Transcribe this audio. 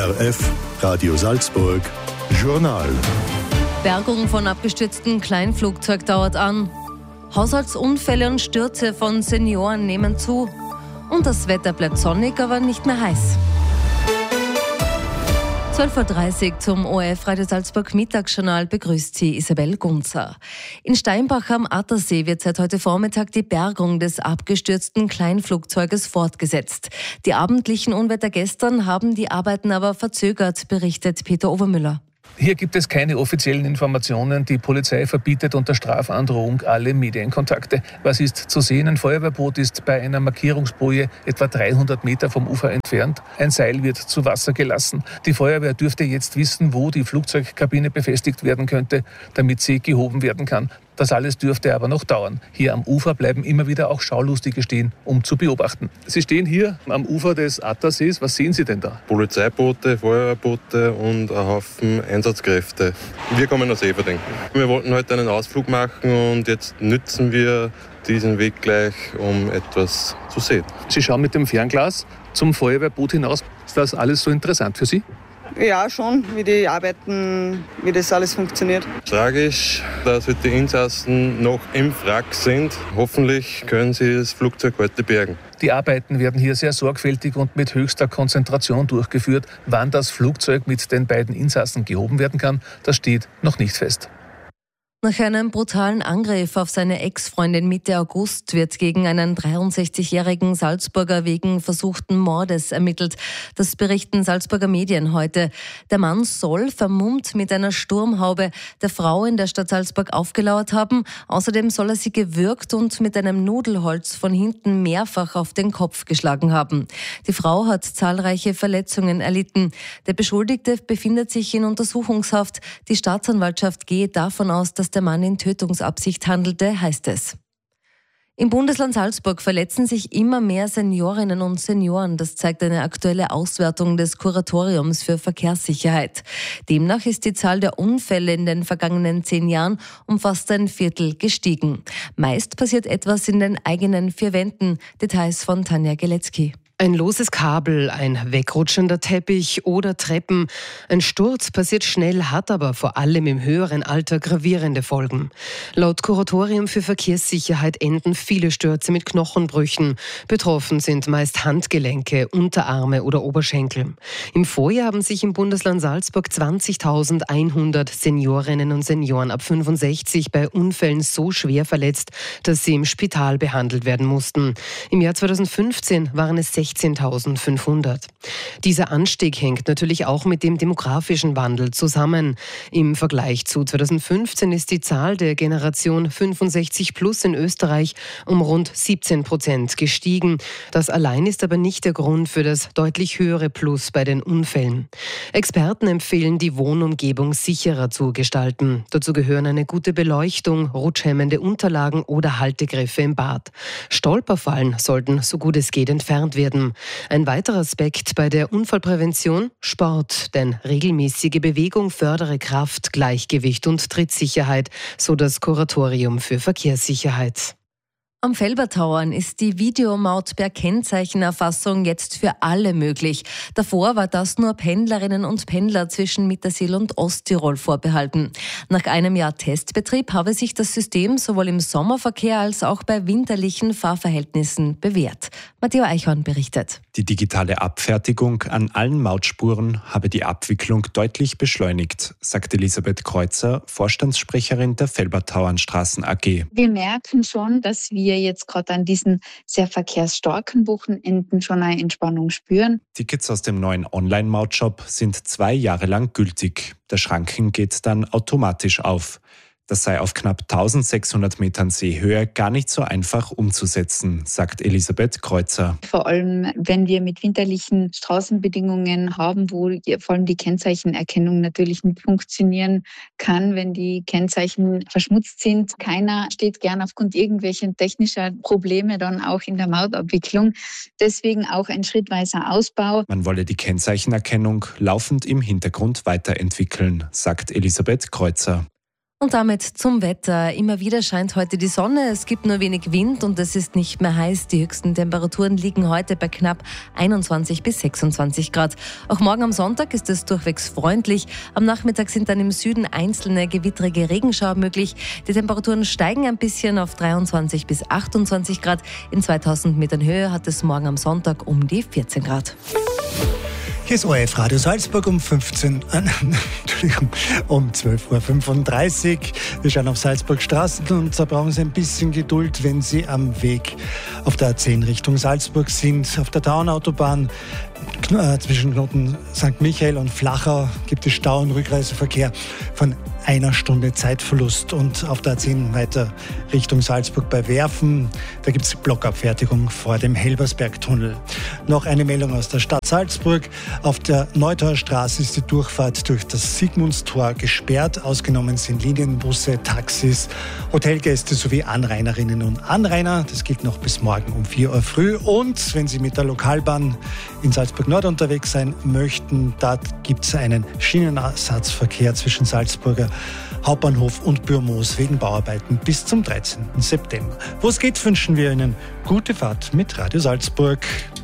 ORF, Radio Salzburg, Journal. Bergung von abgestürztem Kleinflugzeug dauert an. Haushaltsunfälle und Stürze von Senioren nehmen zu. Und das Wetter bleibt sonnig, aber nicht mehr heiß. 12.30 Uhr zum ORF Radio Salzburg Mittagsjournal begrüßt Sie Isabel Gunzer. In Steinbach am Attersee wird seit heute Vormittag die Bergung des abgestürzten Kleinflugzeuges fortgesetzt. Die abendlichen Unwetter gestern haben die Arbeiten aber verzögert, berichtet Peter Obermüller. Hier gibt es keine offiziellen Informationen. Die Polizei verbietet unter Strafandrohung alle Medienkontakte. Was ist zu sehen? Ein Feuerwehrboot ist bei einer Markierungsboje etwa 300 Meter vom Ufer entfernt. Ein Seil wird zu Wasser gelassen. Die Feuerwehr dürfte jetzt wissen, wo die Flugzeugkabine befestigt werden könnte, damit sie gehoben werden kann. Das alles dürfte aber noch dauern. Hier am Ufer bleiben immer wieder auch Schaulustige stehen, um zu beobachten. Sie stehen hier am Ufer des Attersees. Was sehen Sie denn da? Polizeiboote, Feuerwehrboote und ein Haufen Einsatzkräfte. Wir kommen aus Everding. Wir wollten heute einen Ausflug machen und jetzt nützen wir diesen Weg gleich, um etwas zu sehen. Sie schauen mit dem Fernglas zum Feuerwehrboot hinaus. Ist das alles so interessant für Sie? Ja, schon, wie die arbeiten, wie das alles funktioniert. Tragisch, dass die Insassen noch im Wrack sind. Hoffentlich können sie das Flugzeug heute bergen. Die Arbeiten werden hier sehr sorgfältig und mit höchster Konzentration durchgeführt. Wann das Flugzeug mit den beiden Insassen gehoben werden kann, das steht noch nicht fest. Nach einem brutalen Angriff auf seine Ex-Freundin Mitte August wird gegen einen 63-jährigen Salzburger wegen versuchten Mordes ermittelt. Das berichten Salzburger Medien heute. Der Mann soll vermummt mit einer Sturmhaube der Frau in der Stadt Salzburg aufgelauert haben. Außerdem soll er sie gewürgt und mit einem Nudelholz von hinten mehrfach auf den Kopf geschlagen haben. Die Frau hat zahlreiche Verletzungen erlitten. Der Beschuldigte befindet sich in Untersuchungshaft. Die Staatsanwaltschaft gehe davon aus, dass der Mann in Tötungsabsicht handelte, heißt es. Im Bundesland Salzburg verletzen sich immer mehr Seniorinnen und Senioren. Das zeigt eine aktuelle Auswertung des Kuratoriums für Verkehrssicherheit. Demnach ist die Zahl der Unfälle in den vergangenen 10 Jahren um fast ein Viertel gestiegen. Meist passiert etwas in den eigenen 4 Wänden. Details von Tanja Geletzky. Ein loses Kabel, ein wegrutschender Teppich oder Treppen. Ein Sturz passiert schnell, hat aber vor allem im höheren Alter gravierende Folgen. Laut Kuratorium für Verkehrssicherheit enden viele Stürze mit Knochenbrüchen. Betroffen sind meist Handgelenke, Unterarme oder Oberschenkel. Im Vorjahr haben sich im Bundesland Salzburg 20.100 Seniorinnen und Senioren ab 65 bei Unfällen so schwer verletzt, dass sie im Spital behandelt werden mussten. Im Jahr 2015 waren es 16.500. Dieser Anstieg hängt natürlich auch mit dem demografischen Wandel zusammen. Im Vergleich zu 2015 ist die Zahl der Generation 65 plus in Österreich um rund 17% gestiegen. Das allein ist aber nicht der Grund für das deutlich höhere Plus bei den Unfällen. Experten empfehlen, die Wohnumgebung sicherer zu gestalten. Dazu gehören eine gute Beleuchtung, rutschhemmende Unterlagen oder Haltegriffe im Bad. Stolperfallen sollten so gut es geht entfernt werden. Ein weiterer Aspekt bei der Unfallprävention: Sport, denn regelmäßige Bewegung fördere Kraft, Gleichgewicht und Trittsicherheit, so das Kuratorium für Verkehrssicherheit. Am Felbertauern ist die Videomaut per Kennzeichenerfassung jetzt für alle möglich. Davor war das nur Pendlerinnen und Pendler zwischen Mittersill und Osttirol vorbehalten. Nach einem Jahr Testbetrieb habe sich das System sowohl im Sommerverkehr als auch bei winterlichen Fahrverhältnissen bewährt. Matteo Eichhorn berichtet. Die digitale Abfertigung an allen Mautspuren habe die Abwicklung deutlich beschleunigt, sagt Elisabeth Kreuzer, Vorstandssprecherin der Felbertauernstraßen AG. Wir merken schon, dass wir jetzt gerade an diesen sehr verkehrsstarken Wochenenden schon eine Entspannung spüren. Tickets aus dem neuen Online-Mautshop sind 2 Jahre lang gültig. Der Schranken geht dann automatisch auf. Das sei auf knapp 1600 Metern Seehöhe gar nicht so einfach umzusetzen, sagt Elisabeth Kreuzer. Vor allem, wenn wir mit winterlichen Straßenbedingungen haben, wo vor allem die Kennzeichenerkennung natürlich nicht funktionieren kann, wenn die Kennzeichen verschmutzt sind. Keiner steht gern aufgrund irgendwelcher technischer Probleme dann auch in der Mautabwicklung. Deswegen auch ein schrittweiser Ausbau. Man wolle die Kennzeichenerkennung laufend im Hintergrund weiterentwickeln, sagt Elisabeth Kreuzer. Und damit zum Wetter. Immer wieder scheint heute die Sonne, es gibt nur wenig Wind und es ist nicht mehr heiß. Die höchsten Temperaturen liegen heute bei knapp 21 bis 26 Grad. Auch morgen am Sonntag ist es durchwegs freundlich. Am Nachmittag sind dann im Süden einzelne gewittrige Regenschauer möglich. Die Temperaturen steigen ein bisschen auf 23 bis 28 Grad. In 2000 Metern Höhe hat es morgen am Sonntag um die 14 Grad. Hier ist ORF Radio Salzburg um 12.35 Uhr. Wir schauen auf Salzburg Straßen und da brauchen Sie ein bisschen Geduld, wenn Sie am Weg auf der A10 Richtung Salzburg sind. Auf der Tauernautobahn zwischen Knoten St. Michael und Flachau gibt es Stau- und Rückreiseverkehr von 1 Stunde Zeitverlust. Und auf der A10 weiter Richtung Salzburg bei Werfen, da gibt es Blockabfertigung vor dem Helbersbergtunnel. Noch eine Meldung aus der Stadt Salzburg. Auf der Neutauer Straße ist die Durchfahrt durch das Sigmundstor gesperrt. Ausgenommen sind Linienbusse, Taxis, Hotelgäste sowie Anrainerinnen und Anrainer. Das gilt noch bis morgen um 4 Uhr früh. Und wenn Sie mit der Lokalbahn in Salzburg Nord unterwegs sein möchten, da gibt es einen Schienenersatzverkehr zwischen Salzburger Hauptbahnhof und Bürmoos wegen Bauarbeiten bis zum 13. September. Wo es geht, wünschen wir Ihnen gute Fahrt mit Radio Salzburg.